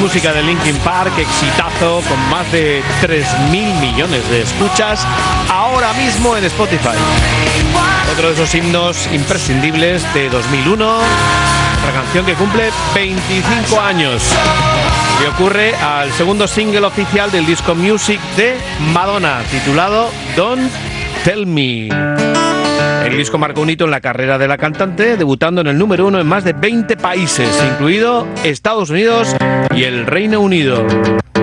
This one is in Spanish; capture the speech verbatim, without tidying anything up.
música de Linkin Park, exitazo con más de tres mil millones de escuchas ahora mismo en Spotify. Otro de esos himnos imprescindibles de dos mil uno, otra canción que cumple veinticinco años. Y ocurre al segundo single oficial del disco Music de Madonna, titulado Don't Tell Me. El disco marcó un hito en la carrera de la cantante, debutando en el número uno en más de veinte países, incluido Estados Unidos y el Reino Unido.